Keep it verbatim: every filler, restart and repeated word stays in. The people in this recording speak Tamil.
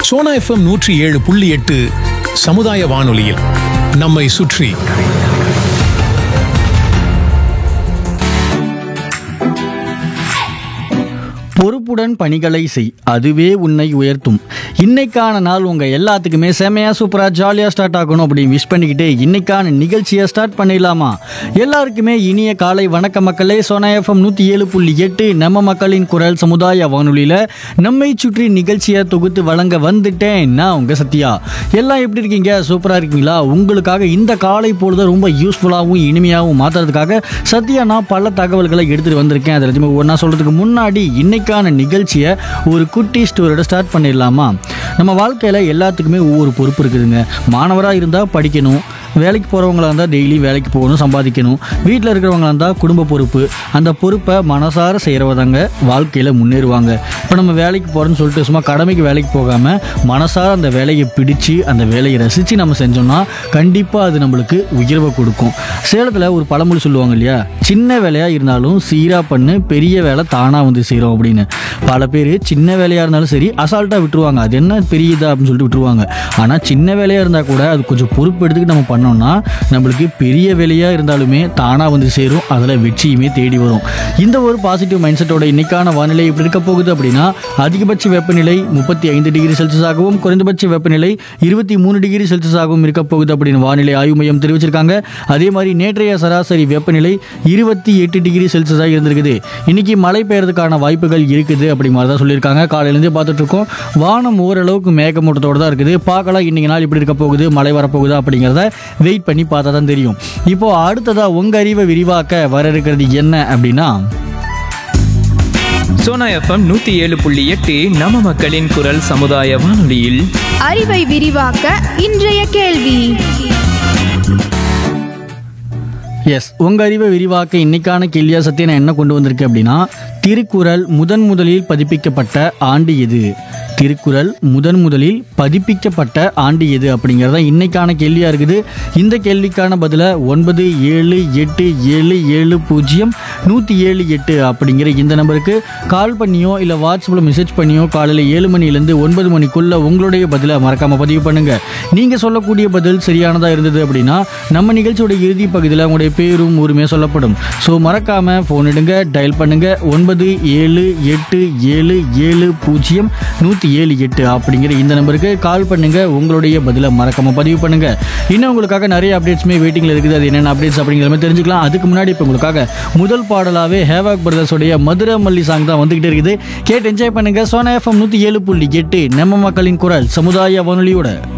சோனா எஃப்எம் நூற்றி ஏழு புள்ளி எட்டு சமுதாய வானொலியில் நம்மை சுற்றி. பொறுப்புடன் பணிகளை செய், அதுவே உன்னை உயர்த்தும். இன்னைக்கான நாள் உங்க எல்லாத்துக்குமே செமையா சூப்பரா ஜாலியா ஸ்டார்ட் ஆகணும் அப்படின்னு விஷ் பண்ணிக்கிட்டு இன்னைக்கான நிகழ்ச்சியை ஸ்டார்ட் பண்ணிடலாமா? எல்லாருக்குமே இனிய காலை வணக்க மக்களே. சோனா எஃப்எம் நூத்தி ஏழு புள்ளி எட்டு நம்ம மக்களின் குரல் சமுதாய வானொலியில நம்மை சுற்றி நிகழ்ச்சியை தொகுத்து வழங்க வந்துட்டேன் நான் உங்க சத்யா. எல்லாம் எப்படி இருக்கீங்க? சூப்பரா இருக்கீங்களா? உங்களுக்காக இந்த காலை பொழுது ரொம்ப யூஸ்ஃபுல்லாகவும் இனிமையாகவும் மாற்றுறதுக்காக சத்யா நான் பல தகவல்களை எடுத்துட்டு வந்திருக்கேன். அதை எல்லாத்தையுமே ஒன்றா சொல்றதுக்கு முன்னாடி இன்னைக்கான நிகழ்ச்சியை ஒரு குட்டி ஸ்டோரியோட ஸ்டார்ட் பண்ணிடலாமா? நம்ம வாழ்க்கையில் எல்லாத்துக்குமே ஒவ்வொரு பொறுப்பு இருக்குதுங்க. மாணவராக இருந்தால் படிக்கணும், வேலைக்கு போகிறவங்களா இருந்தால் டெய்லி வேலைக்கு போகணும், சம்பாதிக்கணும். வீட்டில் இருக்கிறவங்களா இருந்தால் குடும்ப பொறுப்பு. அந்த பொறுப்பை மனசார செய்கிறவதாங்க வாழ்க்கையில் முன்னேறுவாங்க. இப்போ நம்ம வேலைக்கு போகிறோன்னு சொல்லிட்டு சும்மா கடமைக்கு வேலைக்கு போகாமல் மனசார அந்த வேலையை பிடிச்சி அந்த வேலையை ரசித்து நம்ம செஞ்சோம்னா கண்டிப்பாக அது நம்மளுக்கு உயர்வை கொடுக்கும். சேலத்தில் ஒரு பழமொழி சொல்லுவாங்க இல்லையா, சின்ன வேலையாக இருந்தாலும் சீராக பண்ணு, பெரிய வேலை தானாக வந்து செய்கிறோம் அப்படின்னு. பல பேர் சின்ன வேலையாக இருந்தாலும் சரி அசால்ட்டாக விட்டுருவாங்க, அது என்ன பெரியதா அப்படின்னு சொல்லிட்டு விட்டுருவாங்க. ஆனால் சின்ன வேலையாக இருந்தால் கூட அது கொஞ்சம் பொறுப்பு எடுத்துக்கிட்டு நம்ம பண்ணோம்னா நம்மளுக்கு பெரிய வேலையாக இருந்தாலுமே தானாக வந்து சேரும், அதில் வெற்றியுமே தேடி வரும். இந்த ஒரு பாசிட்டிவ் மைண்ட் செட்டோட இன்னைக்கான வானிலை எப்படி இருக்க போகுது அப்படின்னா, அதிகபட்ச வெப்பநிலை முப்பத்தி ஐந்து டிகிரி செல்சியஸாகவும் குறைந்தபட்ச வெப்பநிலை இருபத்தி மூணு டிகிரி செல்சியஸாகவும் இருக்க போகுது அப்படின்னு வானிலை ஆய்வு மையம் தெரிவிச்சிருக்காங்க. அதே மாதிரி நேற்றைய சராசரி வெப்பநிலை இருபத்தி எட்டு டிகிரி செல்சியஸாக இருந்திருக்குது. இன்னைக்கு மழை பெய்யறதுக்கான வாய்ப்புகள் இருக்குது அப்படி மாதிரி தான் சொல்லியிருக்காங்க. காலையிலேருந்து பார்த்துட்டு இருக்கோம், வானம் ஓரளவுக்கு மேகமூட்டத்தோடு தான் இருக்குது. பார்க்கலாம் இன்னைக்கு நாள் இப்படி இருக்க போகுது, மழை வரப்போகுதா அப்படிங்கிறத வெயிட் பண்ணி பார்த்தா தான் தெரியும். இப்போ அடுத்ததா உங்க அறிவை விரிவாக்க வர இருக்கிறது என்ன அப்படின்னா, சோனா எஃப்எம் நூத்தி ஏழு புள்ளி எட்டு நம்ம மக்களின் குரல் சமுதாய வானொலியில் அறிவை விரிவாக்க இன்றைய கேள்வி. எஸ், உங்க அறிவை விரிவாக்க இன்னைக்கான கேள்வியா சத்திய நான் என்ன கொண்டு வந்திருக்கேன் அப்படின்னா, திருக்குறள் முதன் முதலில் பதிப்பிக்கப்பட்ட ஆண்டு எது? திருக்குறள் முதன் முதலில் பதிப்பிக்கப்பட்ட ஆண்டு எது அப்படிங்கிறத இன்னைக்கான கேள்வியாக இருக்குது. இந்த கேள்விக்கான பதிலை ஒன்பது ஏழு எட்டு ஏழு ஏழு பூஜ்ஜியம் நூற்றி ஏழு எட்டு அப்படிங்கிற இந்த நம்பருக்கு கால் பண்ணியோ இல்லை வாட்ஸ்அப்பில் மெசேஜ் பண்ணியோ காலையில் ஏழு மணிலேருந்து ஒன்பது மணிக்குள்ளே உங்களுடைய பதிலை மறக்காமல் பதிவு பண்ணுங்கள். நீங்கள் சொல்லக்கூடிய பதில் சரியானதாக இருந்தது அப்படின்னா நம்ம நிகழ்ச்சியோட இறுதி பகுதியில் உங்களுடைய பேரும் ஊருமே சொல்லப்படும். ஸோ மறக்காமல் ஃபோன் எடுங்க, டயல் பண்ணுங்கள் ஒன்பது ஏழு எட்டு ஏழு ஏழு பூஜ்ஜியம் நூற்றி ஏழு எட்டு அப்படிங்கிற இந்த நம்பருக்கு கால் பண்ணுங்க, உங்களுடைய பதிலை மறக்காம பதிவு பண்ணுங்க. இன்னும் உங்களுக்காக நிறைய அப்டேட்ஸ்மே வெயிட்டிங்ல இருக்குது. அது என்னென்ன அப்டேட்ஸ் அப்படிங்கிற மாதிரி தெரிஞ்சுக்கலாம். அதுக்கு முன்னாடி இப்போ உங்களுக்காக முதல் பாடலாவே ஹேவாக் பிரதர்ஸ் உடைய மதுரை மல்லி சாங் தான் வந்துகிட்டே இருக்குது. கேட்டு என்ஜாய் பண்ணுங்க. சோனா எஃப்எம் நூத்தி ஏழு புள்ளி எட்டு நம்ம மக்களின் குரல் சமுதாய வானொலியோட.